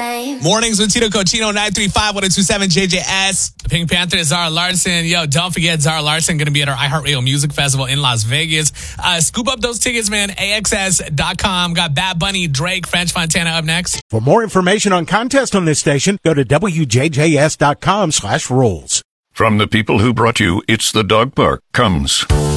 time. Mornings with Tito Cochino, 935-1027 JJS. The Pink Panther, Zara Larson. Yo, don't forget Zara Larson going to be at our iHeartRadio Music Festival in Las Vegas. Scoop up those tickets, man. AXS.com. Got Bad Bunny, Drake, French Montana up next. For more information on contests on this station, go to WJJS.com/rules. From the people who brought you It's the Dog Park comes